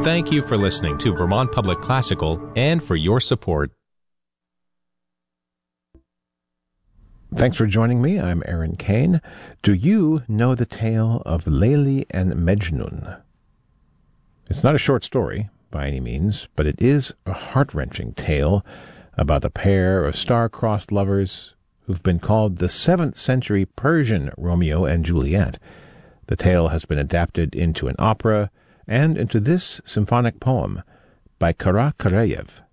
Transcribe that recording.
Thank you for listening to Vermont Public Classical and for your support. Thanks for joining me. I'm Aaron Kane. Do you know the tale of Layli and Mejnun? It's not a short story by any means, but it is a heart-wrenching tale about a pair of star-crossed lovers who've been called the 7th century Persian Romeo and Juliet. The tale has been adapted into an opera and into this symphonic poem by Kara Karayev.